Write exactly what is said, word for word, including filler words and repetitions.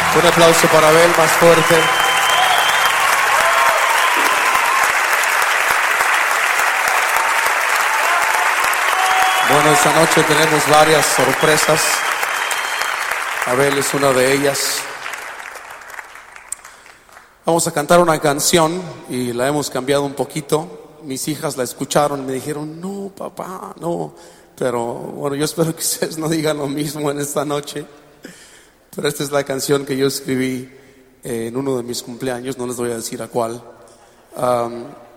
Un aplauso para Abel más fuerte. Bueno, esta noche tenemos varias sorpresas. Abel es una de ellas. Vamos a cantar una canción y la hemos cambiado un poquito. Mis hijas la escucharon y me dijeron, no, papá, no. Pero bueno, yo espero que ustedes no digan lo mismo en esta noche. Pero esta es la canción que yo escribí en uno de mis cumpleaños, no les voy a decir a cuál. Um,